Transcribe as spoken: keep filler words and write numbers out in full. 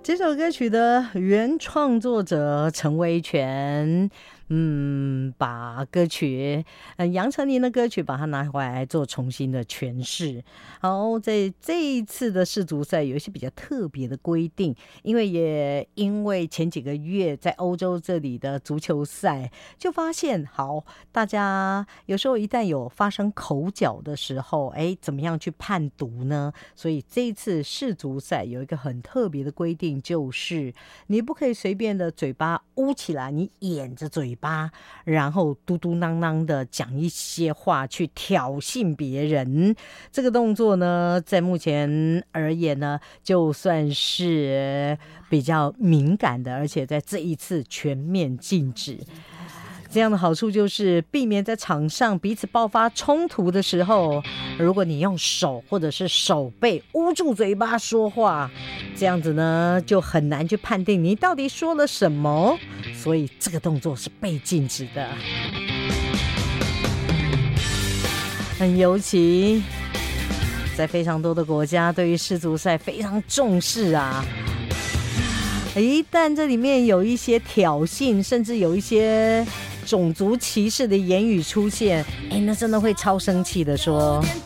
这首歌曲的原创作者陈威全，嗯，把歌曲，呃，杨丞琳的歌曲，把它拿回来做重新的诠释。好，在这一次的世足赛有一些比较特别的规定，因为也因为前几个月在欧洲这里的足球赛，就发现，好，大家有时候一旦有发生口角的时候，哎，怎么样去判读呢？所以这一次世足赛有一个很特别的规定，就是你不可以随便的嘴巴捂起来，你掩着嘴巴，然后嘟嘟囔囔的讲一些话去挑衅别人。这个动作呢，在目前而言呢，就算是比较敏感的，而且在这一次全面禁止。这样的好处就是避免在场上彼此爆发冲突的时候，如果你用手或者是手背捂住嘴巴说话，这样子呢就很难去判定你到底说了什么，所以这个动作是被禁止的。很尤其在非常多的国家对于世足赛非常重视啊，一旦这里面有一些挑衅，甚至有一些种族歧视的言语出现，哎，那真的会超生气的说。